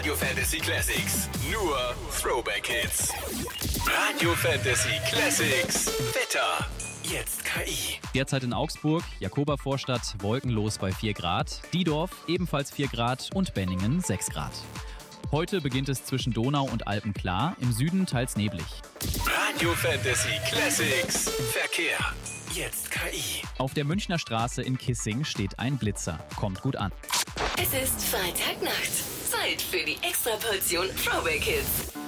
Radio Fantasy Classics. Nur Throwback Hits. Radio Fantasy Classics. Wetter. Jetzt KI. Derzeit in Augsburg, Jakobervorstadt, wolkenlos bei 4 Grad. Diedorf ebenfalls 4 Grad und Benningen 6 Grad. Heute beginnt es zwischen Donau und Alpen klar, im Süden teils neblig. Radio Fantasy Classics. Verkehr. Jetzt KI. Auf der Münchner Straße in Kissing steht ein Blitzer. Kommt gut an. Es ist Freitagnacht. Zeit für die Extraportion Throwback Hits.